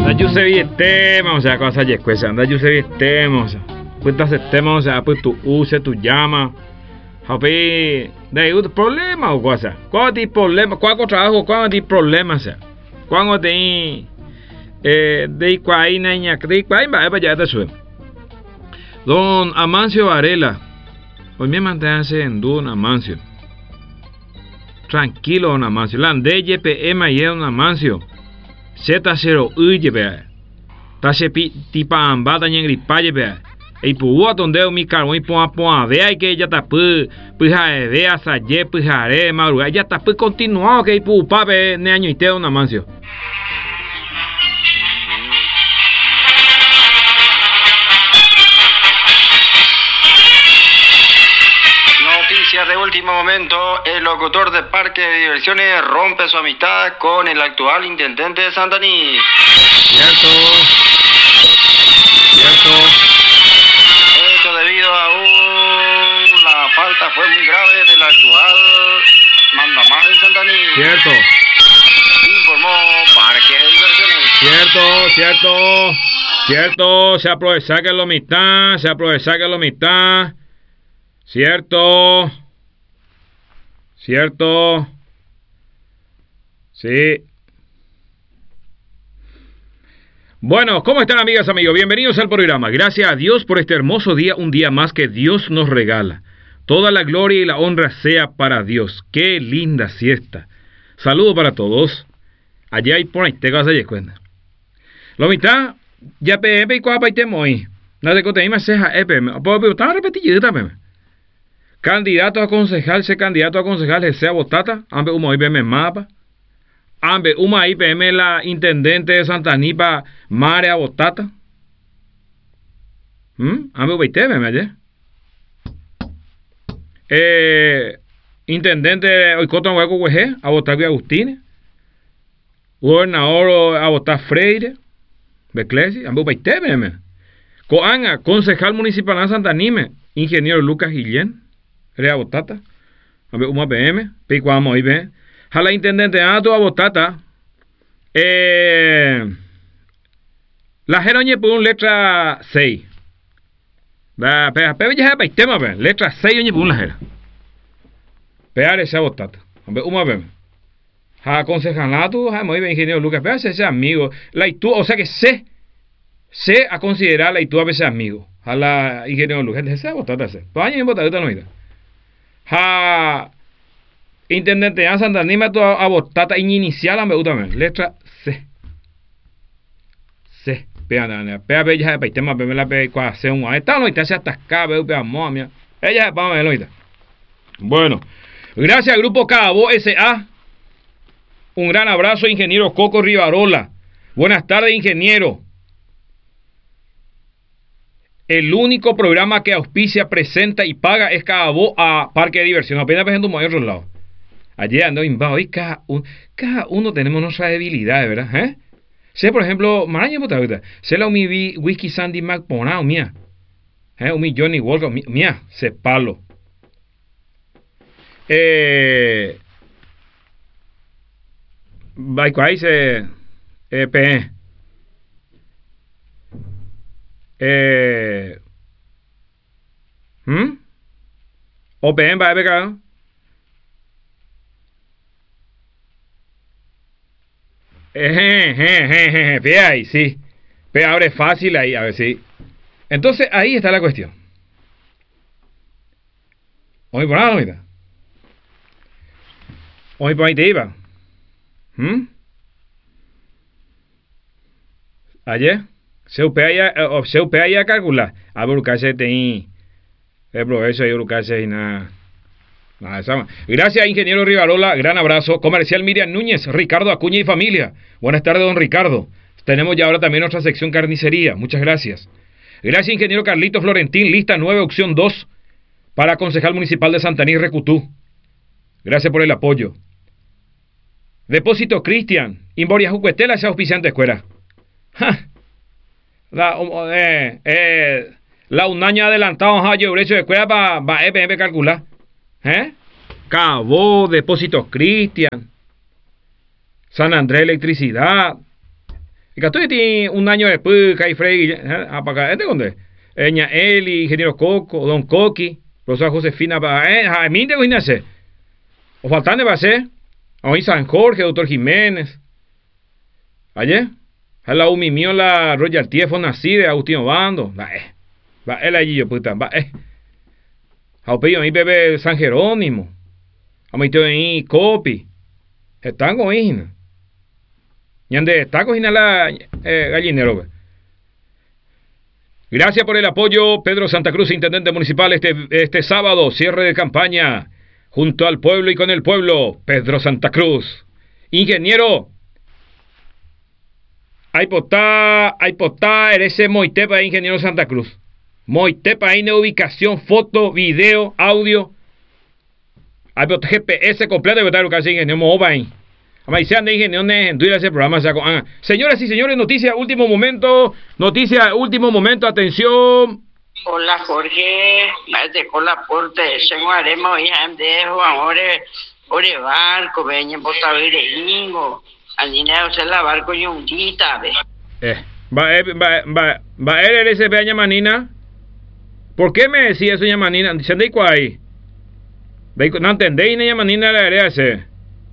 se vietemos, o sea, cosa de cuesa, anda yo se vietemos, pues te aceptemos, o sea, pues tu use, tu llama, happy, de un problema o cosa, cuál es problema, cuál trabajo, cuál es problema, o sea, cuál es de cuál niña, de cuál va a ya te sube. Don Amancio Varela, hoy me manténse en Don Amancio. Tranquilo, Don Amancio. La de YPM y Don Amancio. Z0 UYB. Tache tipa ambata en gripalle, vea. Y pudo donde mi carbón y pon vea que ella está pues vea saye pues haré madrugada. Ella está pues continuado que pu pape ne año y te Don Amancio. De último momento, el locutor de Parque de Diversiones rompe su amistad con el actual intendente de Santaní. Cierto. Esto debido a la falta fue muy grave del actual mandamás de Santaní. Cierto. Informó Parque de Diversiones. Cierto. Se aprovecha que lo mitad. Cierto. Sí. Bueno, ¿cómo están amigas, amigos? Bienvenidos al programa. Gracias a Dios por este hermoso día, un día más que Dios nos regala. Toda la gloria y la honra sea para Dios. Qué linda siesta. Saludo para todos. Allá hay por ahí, te vas a dar cuenta. Lo mitad, ya PM y cuapa y temoy. Nada de contenido más ceja, EPM. Pues estaba repetido también. Candidato a concejal, sea Botata, ambe uma IPM mapa, ambe uma IPM la intendente de Santaní pa Marea Botata, ambe ubaiteme ayer, intendente de Oikoton Hueco Hueje, a Botagui Agustine, gobernador a Botar Freire, Beclesi, ambe ubaiteme, coanga, concejal municipal de Santaní, ingeniero Lucas Guillén, Rea Botata, a ver, una PM, picuamos ahí, ve. Jala intendente, tu a Botata, la jeroñe por un letra 6. Va, pero ya es tema, ve, letra 6 oñe por un la jera. Peare esa Botata, a ver, una PM. Ja concejalato, ja muy bien, ingeniero Lucas, pero ese amigo, la itu, o sea que se a considerar la itu a veces amigo. Jala ingeniero Lucas, esa Botata se. Pues año en Botata no mira. Ja intendente de Santaní me a Botata inicial me gusta más letra C pea ya para tema me la pe cua hacer un esta no está se atasca veo pe amor mía ella vamos a verlo. Bueno, gracias al grupo Cabo SA. Un gran abrazo, ingeniero Coco Rivarola. Buenas tardes, ingeniero. El único programa que auspicia, presenta y paga es Cabo a Parque de Diversión. Apenas presento un otro lado. Ayer ando invado y cada uno tenemos nuestras debilidades, ¿verdad? Sé, por ejemplo, maraña puta, sé la umi whisky Sandy Mac ponao mía. Umi Johnny Walker mía, se palo. Vai se PE. OPM va a pegar. Ve ahí, sí. Ve, abre fácil ahí, a ver si. Entonces, ahí está la cuestión. Hoy por nada, mira. Hoy por ahí te iba. Ayer. Se upea ya calcular. A ver, Urucase te el progreso y Urucase y nada. Gracias, ingeniero Rivarola. Gran abrazo. Comercial Miriam Núñez, Ricardo Acuña y familia. Buenas tardes, don Ricardo. Tenemos ya ahora también nuestra sección carnicería. Muchas gracias. Gracias, ingeniero Carlito Florentín. Lista 9, opción 2 para concejal municipal de Santaní Recutú. Gracias por el apoyo. Depósito Cristian. Inboria Jucuetela, esa auspiciante escuela. La un año adelantado a derecho de escuela para EPM calcular. Cabo, Depósito Cristian, San Andrés Electricidad, Y que estoy un año después, Kai Frey, para acá, ¿dónde? Ña Eli, ingeniero Coco, Don Coqui, profesora Josefina, a mí te voy a hacer. O faltando va a ser, hoy San Jorge, doctor Jiménez. Ayer, a la UMI mío la royalty fue así de Agustino Bando. Va, él allí yo puta, va, a pedido a mi bebé San Jerónimo. A mi tío ahí, Copi. Están con hijina. Y ande, está cogiendo la gallinero. Gracias por el apoyo, Pedro Santa Cruz, intendente municipal, este sábado, cierre de campaña, junto al pueblo y con el pueblo, Pedro Santa Cruz. Ingeniero, hay potá, eres Moitepa, ingeniero Santa Cruz. Moitepa, hay ubicación, foto, video, audio. Hay GPS completo de votar casi ingeniero Mobain. Sean de ingeniero en ese programa. Señoras y señores, noticia último momento, atención. Hola Jorge, de con la porte, senguaremos y dejo ahora barco, veña botavire ingo, anineo se la barco y un dita, ve. Va ese veña manina. ¿Por qué me decía eso manina? ¿Se ande ahí? No entendéis ni manina la área ese.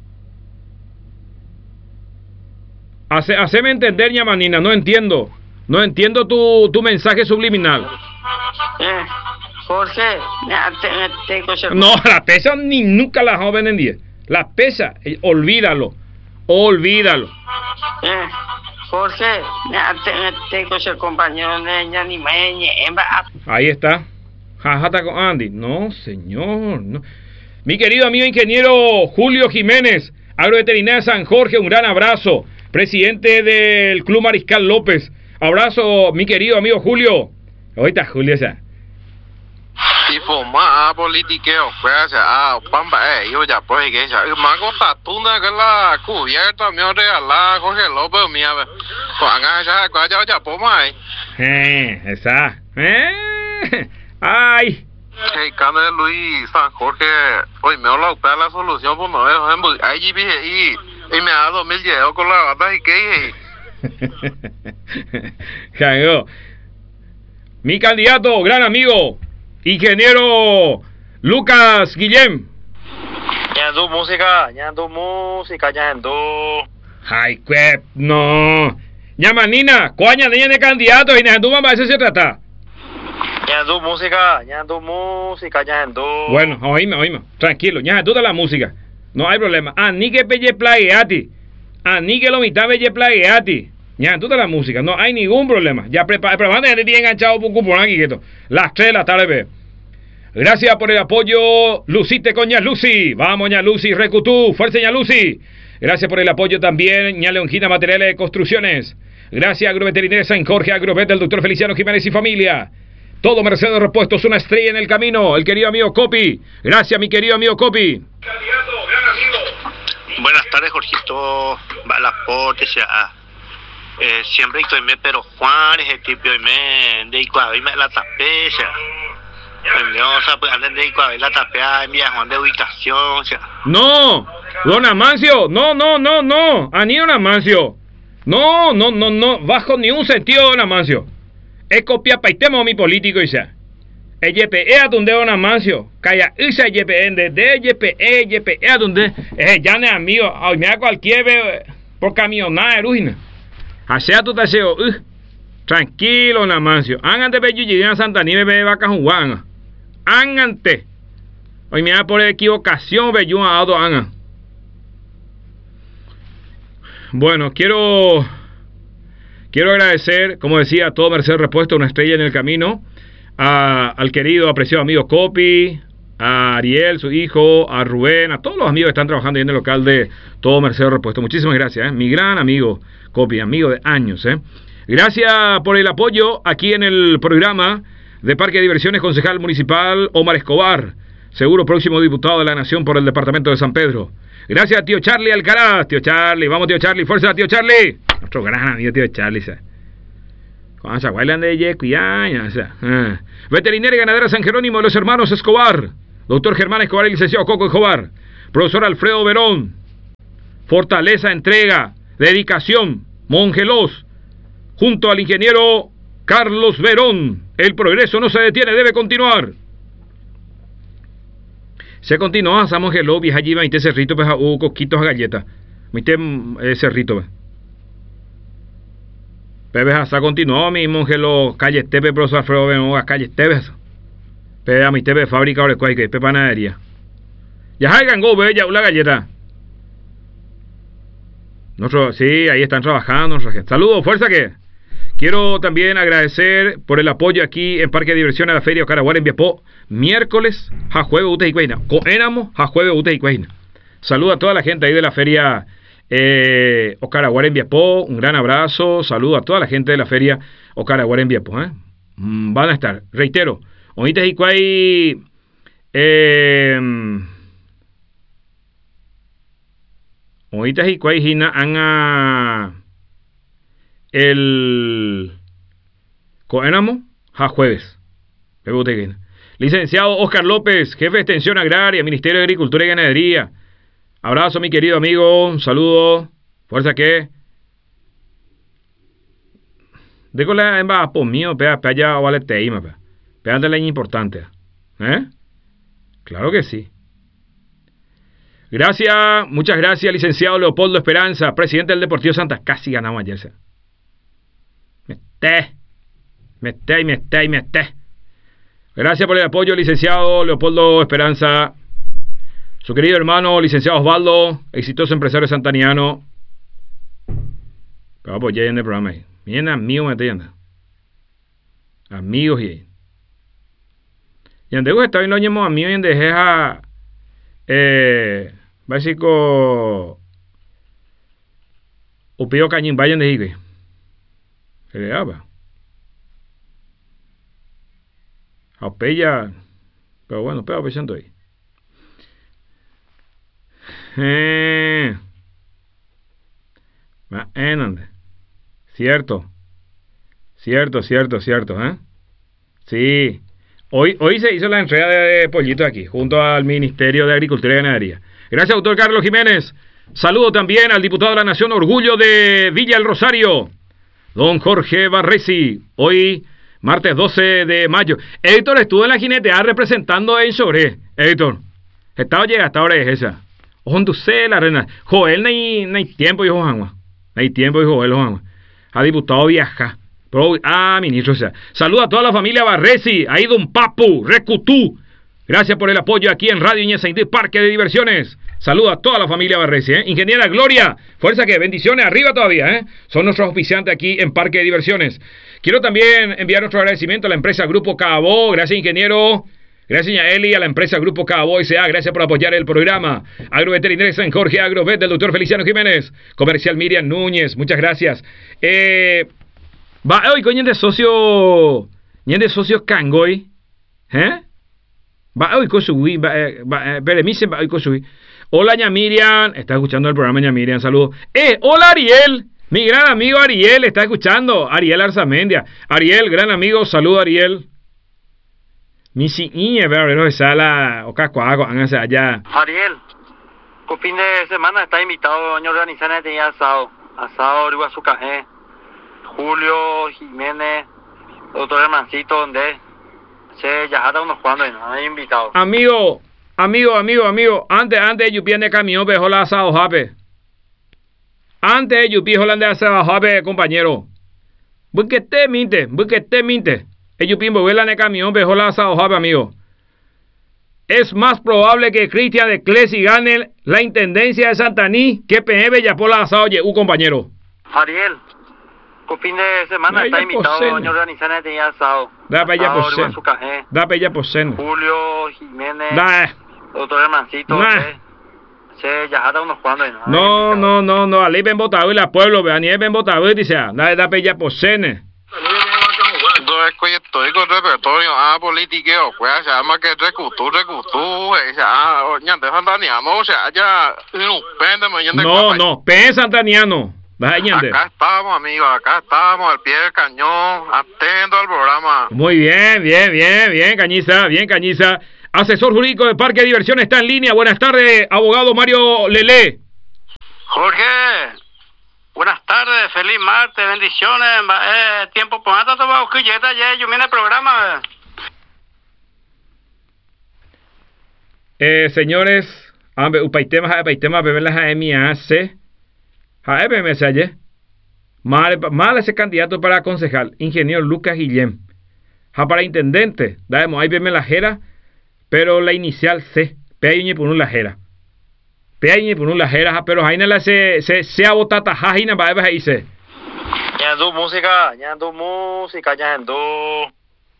Haceme entender, ñamanina, no entiendo tu mensaje subliminal. Jorge, no, la pesa ni nunca la joven en 10. La pesa, olvídalo. Jorge, compañero ahí está. Jajata con Andy. No, señor, no. Mi querido amigo ingeniero Julio Jiménez, agroveterinaria San Jorge, un gran abrazo. Presidente del Club Mariscal López. Abrazo, mi querido amigo Julio. Ahorita Julio esa. Tipo más politiqueo, pues pamba yo ya pues que esa mago tatuna que la cubierta me regala Jorge López mía. Cuanga ya pues más. Esa. Ay. Hey, Cane Luis San Jorge, hoy me habla para la solución por no ver, ahí vi y me ha dado 1000 euros con la bata y qué. Cagó. Mi candidato, gran amigo, ingeniero Lucas Guillem. Ya tu música. Ay, que no. Ñamanina, coña niña de candidato y tu mamá, eso se trata. Ya tu música. Bueno, oíme, tranquilo, ya toda la música. No hay problema. Ni que pelle plagueati. Ni que lo mitad pelle plagueati. Ya, toda la música. No hay ningún problema. Ya prepárate, ya te tiene enganchado por cupón aquí, quieto. Las 3 de la tarde. Gracias por el apoyo. Lucite con ña Lucy. Vamos, ña Lucy. Recutú. Fuerza, ña Lucy. Gracias por el apoyo también, ña Leongina Materiales de Construcciones. Gracias, Agroveterinaria San Jorge, Agrovet del doctor Feliciano Jiménez y familia. Todo Mercedes Repuestos, una estrella en el camino. El querido amigo Copi. Gracias, mi querido amigo Copi. Buenas tardes, Jorgito. Balaporte, siempre estoy pero Juan es el tipo de Icuavi me la tapesa. Pues antes de Icuavi la tapea en Juan de ubicación. No, don Amancio, no. Ani don Amancio. No, bajo ni un sentido, don Amancio. Es copia paitemo mi político y sea. El YPE a donde don Amancio. Calla, ese YPE de YPE a donde. Ya no es amigo. Hoy me da cualquier por camionada, erugina. Asea tu taseo. Tranquilo, don Amancio. Ángante pe yuyidiana Santa Nieve be vaca juana. Ángante. Hoy me da por equivocación be yun a do anga. Bueno, quiero agradecer, como decía, a todo Mercedes Repuesto, una estrella en el camino, al querido, apreciado amigo Copi, a Ariel, su hijo, a Rubén, a todos los amigos que están trabajando en el local de todo Mercedes Repuesto. Muchísimas gracias, mi gran amigo Copi, amigo de años. Gracias por el apoyo aquí en el programa de Parque de Diversiones, concejal municipal Omar Escobar, seguro próximo diputado de la Nación por el departamento de San Pedro. Gracias, tío Charlie Alcaraz. Tío Charlie, vamos, tío Charlie. Fuerza, tío Charlie. Nuestro gran amigo, tío Charlie. Con esa guaylan de Yecuyaña. Veterinaria y ganadera San Jerónimo de los hermanos Escobar. Doctor Germán Escobar y licenciado Coco Escobar. Profesor Alfredo Verón. Fortaleza, entrega, dedicación. Mongelos. junto al ingeniero Carlos Verón. El progreso no se detiene, debe continuar. Se continúa, hacemos que lo vieja allí, viste cerrito, pues a coquitos a galletas. Viste cerrito, pues. Pepe hasta continuó, mi monje lo calle tepe, profesor Alfredo Benó, a calle tebes. Pepe a mi tepe fábrica ahora cuál que pepe panadería. Ya hagan go, ve ya una galleta. Sí, ahí están trabajando nuestra gente. Saludos, fuerza que. Quiero también agradecer por el apoyo aquí en Parque de Diversión a la Feria Ocaraguara en Biapó. Miércoles, a jueves Utes y Cueina. Coenamo, a jueves Utes y Cueina. Saludo a toda la gente ahí de la Feria Ocaraguara en Biapó. Un gran abrazo. Saludo a toda la gente de la Feria Ocaraguara en Biapó. Van a estar, reitero, Onites y Cuay. Onites y Cuay Gina han el Coenamo a jueves. Licenciado Oscar López, jefe de Extensión Agraria, Ministerio de Agricultura y Ganadería. Abrazo, mi querido amigo. Un saludo. Fuerza que. Digo la emba por mío, pea allá vale teima, pea de la importante. Claro que sí. Gracias, muchas gracias, licenciado Leopoldo Esperanza, presidente del Deportivo Santa. Casi ganamos ayer. Me esté. Gracias por el apoyo, licenciado Leopoldo Esperanza. Su querido hermano, licenciado Osvaldo, exitoso empresario santaniano. Pero pues ya en el programa ahí. Miren amigos, me entiendes. Amigos y. Y antes está bien lo llamamos amigos y en dejeja. Básico. Upío cañín, vayan de higue. Se le daba. A pella. Pero bueno, pero pensando ahí. Cierto, sí. Hoy se hizo la entrega de pollitos aquí, junto al Ministerio de Agricultura y Ganadería. Gracias, doctor Carlos Jiménez. Saludo también al diputado de la Nación, orgullo de Villa El Rosario, don Jorge Barresi. Hoy, martes 12 de mayo. Héctor estuvo en la jineteada representando en Sobre. Héctor, estaba llegando hasta ahora es esa. Ojo, la reina. Joel, no hay tiempo, hijo Juanma. No hay tiempo, hijo Joel, Juanma. Ha diputado viaja. Pero, ministro, o sea. Saluda a toda la familia Barresi. Ahí, don Papu, Recutú. Gracias por el apoyo aquí en Radio Iñezaindí, Parque de Diversiones. Saluda a toda la familia Barresi, Ingeniera Gloria, fuerza que bendiciones, arriba todavía, Son nuestros auspiciantes aquí en Parque de Diversiones. Quiero también enviar nuestro agradecimiento a la empresa Grupo Cabo. Gracias, ingeniero. Gracias, doña Eli, a la empresa Grupo Cabo S.A. Gracias por apoyar el programa. Agroveterinaria San Jorge, Agrovet del doctor Feliciano Jiménez. Comercial Miriam Núñez, muchas gracias. Va hoy con de socio Cangoy, Va hoy con su peremisen va hoy con su. Hola, ña Miriam, está escuchando el programa, ña Miriam, saludos. Hola, Ariel, mi gran amigo Ariel, está escuchando. Ariel Arzamendia. Ariel, gran amigo, saludo, Ariel. Mi si pero esa la ocacuago, háganse allá. Ariel, con fin de semana está invitado a organizar este asado Iguazú Cajé. Julio Jiménez, doctor Hermancito, donde se ya está unos cuantos, no hay invitado. Amigo, antes yo pierde camión, pero la asado jape. Antes yo pido la asado jape, compañero. Porque te minte. Ellos piensan ver la camión, pero la asado jape, amigo. Es más probable que Cristian de Clesi gane la intendencia de Santaní que PNB ya por la asado, compañero. Ariel, con fin de semana está invitado a organizar este asado. Da para ella por cena. Julio Jiménez, doctor Hermancito, se ya está unos cuantos. No, ali ven botado y la pueblo, vean, ni ven botado y dice, da para ella por cena. Estoy con repertorio politiqueo, pues se llama que recutú, ñante santaniano, o sea, ya no, pen santaniano. Acá estamos, amigos, al pie del cañón, atento al programa. Muy bien, Cañiza. Asesor jurídico de Parque de Diversión está en línea. Buenas tardes, abogado Mario Lelé. Jorge, Buenas tardes, feliz martes, bendiciones. Tiempo por hasta tomar que ya yo viene el programa. Señores, upaitema beben la jaemia se jaeme se ayer. Mal ese candidato para concejal, ingeniero Lucas Guillem. Para intendente, daemos ahí beben la jera, pero la inicial C, peñe por un lajera. Peñe por un lajera, pero ahí la se abotata jajina va a dice. Ya ando música, ya ando